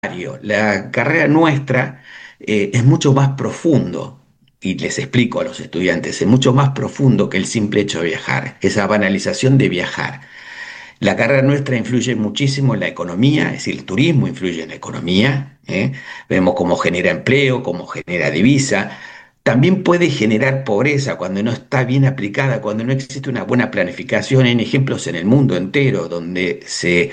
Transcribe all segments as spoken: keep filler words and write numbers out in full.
La carrera nuestra eh, es mucho más profundo, y les explico a los estudiantes, es mucho más profundo que el simple hecho de viajar, esa banalización de viajar. La carrera nuestra influye muchísimo en la economía, es decir, el turismo influye en la economía, ¿eh? Vemos cómo genera empleo, cómo genera divisa. También puede generar pobreza cuando no está bien aplicada, cuando no existe una buena planificación. Hay ejemplos en el mundo entero donde se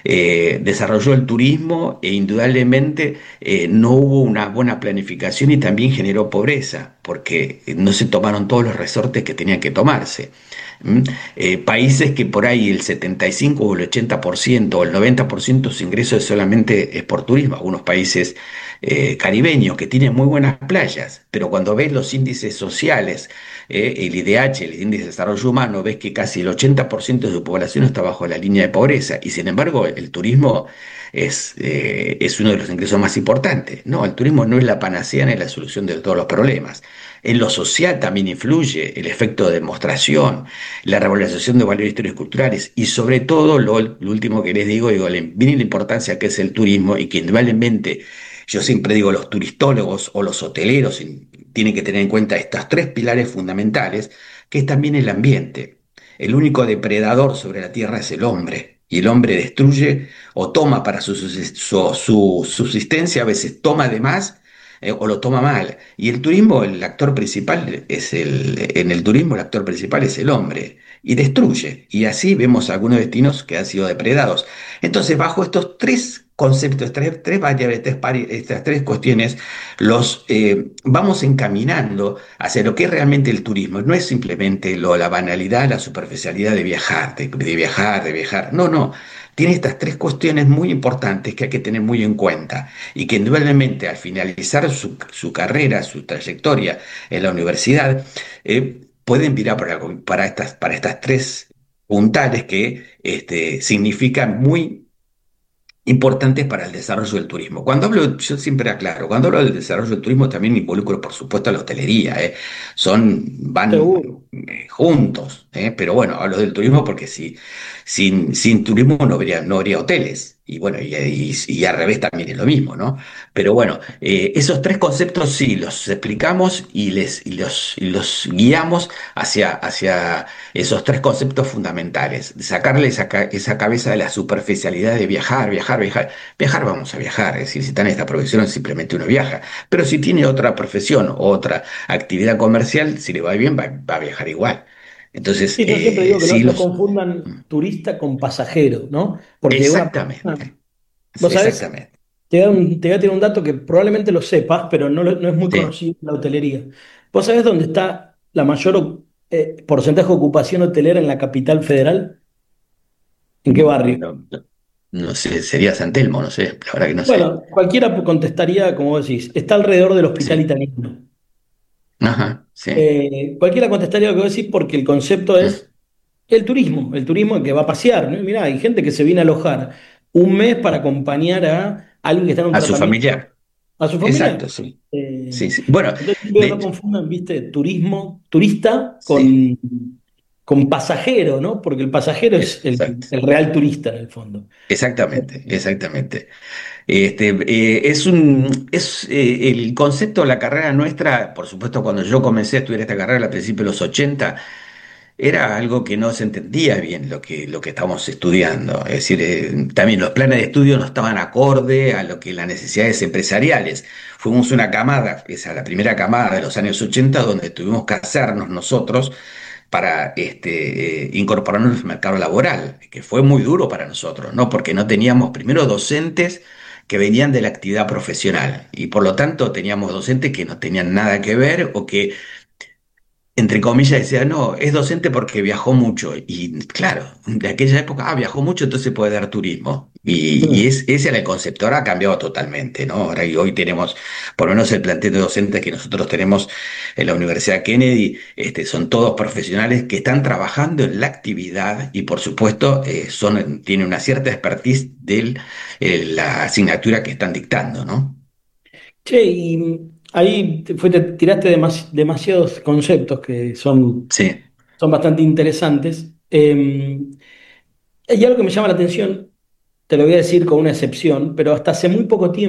eh, desarrolló el turismo e indudablemente eh, no hubo una buena planificación y también generó pobreza, porque no se tomaron todos los resortes que tenían que tomarse. ¿Mm? Eh, países que por ahí el setenta y cinco o el ochenta por ciento o el noventa por ciento de su ingreso es solamente es por turismo, algunos países eh, caribeños que tienen muy buenas playas, pero cuando ves los índices sociales, eh, el I D H, el índice de desarrollo humano, ves que casi el ochenta por ciento de su población está bajo la línea de pobreza y sin embargo el turismo es, eh, es uno de los ingresos más importantes. No, el turismo no es la panacea ni la solución de todos los problemas. En lo social también influye el efecto de demostración, la revalorización de valores históricos y culturales y sobre todo lo, lo último que les digo, digo, le- miren la importancia que es el turismo y que indudablemente yo siempre digo los turistólogos o los hoteleros in- tienen que tener en cuenta estos tres pilares fundamentales, que es también el ambiente. El único depredador sobre la tierra es el hombre. Y el hombre destruye o toma para su, subsist- su- su subsistencia, a veces toma de más eh, o lo toma mal. Y el turismo, el actor principal es el, en el turismo el actor principal es el hombre y destruye. Y así vemos algunos destinos que han sido depredados. Entonces, bajo estos tres conceptos, tres, tres variables, tres pari- estas tres cuestiones, los eh, vamos encaminando hacia lo que es realmente el turismo. No es simplemente lo, la banalidad, la superficialidad de viajar, de, de viajar, de viajar. No, no. Tiene estas tres cuestiones muy importantes que hay que tener muy en cuenta y que indudablemente al finalizar su, su carrera, su trayectoria en la universidad, eh, pueden virar para, para, estas, para estas tres puntales que este, significan muy importantes para el desarrollo del turismo. Cuando hablo, yo siempre aclaro, cuando hablo del desarrollo del turismo también involucro, por supuesto, a la hostelería, ¿eh? Son, van Seguro. eh, juntos, ¿eh? Pero bueno, hablo del turismo porque si, sin, sin turismo no habría, no habría hoteles. Y bueno, y, y- y al revés también es lo mismo, ¿no? Pero bueno, eh, esos tres conceptos sí los explicamos y, les, y los, y los guiamos hacia, hacia esos tres conceptos fundamentales, sacarle esa, ca- esa cabeza de la superficialidad de viajar, viajar, viajar. Viajar, vamos a viajar, es decir, si está en esta profesión simplemente uno viaja, pero si tiene otra profesión o otra actividad comercial, si le va bien, va, va a viajar igual. Entonces, Sí, yo siempre eh, digo que no, sí no los... confundan turista con pasajero, ¿no? Porque una persona, Exactamente, vos sabés, exactamente. te voy a, un- te voy a tirar un dato que probablemente lo sepas, pero no, lo- no es muy Sí. conocido en la hotelería. ¿Vos sabés dónde está la mayor eh, porcentaje de ocupación hotelera en la capital federal? ¿En qué barrio? No, no, no sé, sería San Telmo, no sé, la verdad que no sé. Bueno, cualquiera contestaría, como vos decís, está alrededor del hospital Sí, italiano. ajá, sí. Eh, cualquiera contestaría lo que vos decís porque el concepto Mm. es el turismo, el turismo que va a pasear, ¿no? Mirá, hay gente que se viene a alojar un mes para acompañar a alguien que está en un A su tratamiento, familiar. a su familiar. Exacto, sí. Eh, Sí, sí. Bueno, entonces, digo, de no hecho, confundan, viste, turismo, turista sí, con, con pasajero, ¿no? Porque el pasajero es el, exacto. el real turista en el fondo. Exactamente, exactamente. Este, eh, es un, es eh, el concepto de la carrera nuestra, por supuesto, cuando yo comencé a estudiar esta carrera a principios de los ochenta era algo que no se entendía bien lo que, lo que estábamos estudiando. Es decir, eh, también los planes de estudio no estaban acorde a lo que las necesidades empresariales. Fuimos una camada, esa la primera camada de los años ochenta donde tuvimos que hacernos nosotros para este, eh, incorporarnos al mercado laboral, que fue muy duro para nosotros, ¿no? Porque no teníamos primero docentes que venían de la actividad profesional y por lo tanto teníamos docentes que no tenían nada que ver o que entre comillas decía, no, es docente porque viajó mucho. Y claro, de aquella época, ah, viajó mucho, entonces puede dar turismo. Y, y Mm. es, ese era el concepto, ahora ha cambiado totalmente, ¿no? Ahora y hoy tenemos, por lo menos el plantel de docentes que nosotros tenemos en la Universidad Kennedy, este, son todos profesionales que están trabajando en la actividad y por supuesto eh, son, tienen una cierta expertise de la asignatura que están dictando, ¿no? Che, y ahí te, fue- te tiraste demas- demasiados conceptos que son, Sí, son bastante interesantes. Eh, hay algo que me llama la atención. te lo voy a decir con una excepción, pero hasta hace muy poco tiempo